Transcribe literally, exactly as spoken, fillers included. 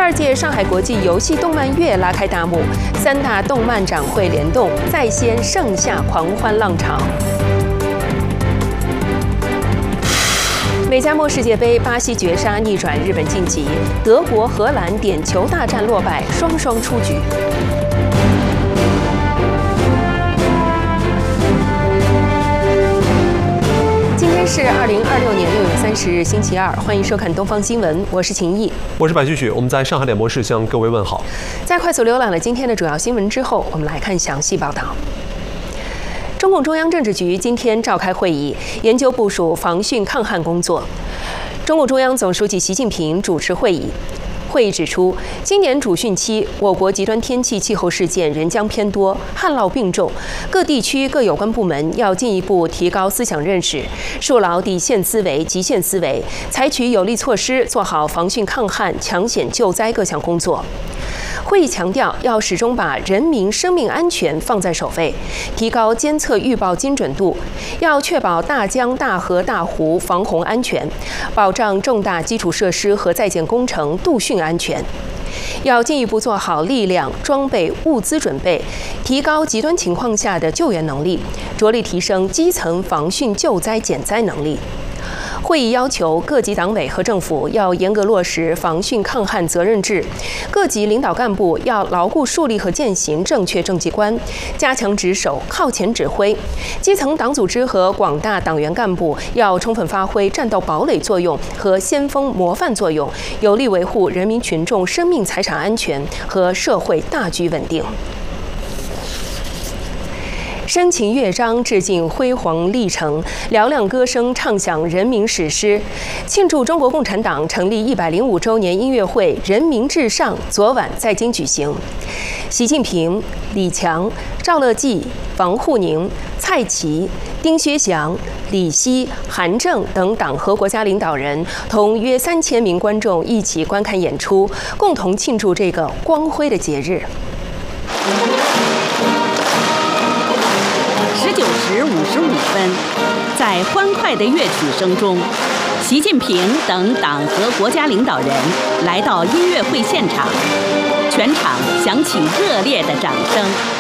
二届上海国际游戏动漫月拉开大幕，三大动漫展会联动，再掀盛夏狂欢浪潮。美加墨世界杯，巴西绝杀逆转日本晋级，德国、荷兰点球大战落败，双双出局。今天是二零二六年六月三十日，星期二，欢迎收看东方新闻，我是秦毅， 我是白旭旭，我们在上海点播室向各位问好。 在快速浏览了今天的主要新闻之后，我们来看详细报道。中共中央政治局今天召开会议，研究部署防汛抗旱工作。中共中央总书记习近平主持会议。会议指出，今年主汛期，我国极端天气气候事件仍将偏多，旱涝并重。各地区各有关部门要进一步提高思想认识，树牢底线思维、极限思维，采取有力措施，做好防汛抗旱、抢险救灾各项工作。会议强调，要始终把人民生命安全放在首位，提高监测预报精准度，要确保大江、大河、大湖防洪安全，保障重大基础设施和在建工程度汛安全。要进一步做好力量、装备、物资准备，提高极端情况下的救援能力，着力提升基层防汛救灾减灾能力。会议要求各级党委和政府要严格落实防汛抗旱责任制，各级领导干部要牢固树立和践行正确政绩观，加强值守、靠前指挥。基层党组织和广大党员干部要充分发挥战斗堡垒作用和先锋模范作用，有力维护人民群众生命财产安全和社会大局稳定。深情乐章致敬辉煌历程，嘹亮歌声唱响人民史诗，庆祝中国共产党成立一百零五周年音乐会“人民至上”昨晚在京举行。习近平、李强、赵乐际、王沪宁、蔡奇、丁薛祥、李希、韩正等党和国家领导人同约三千名观众一起观看演出，共同庆祝这个光辉的节日。 十九时五十五分，在欢快的乐曲声中，习近平等党和国家领导人来到音乐会现场，全场响起热烈的掌声。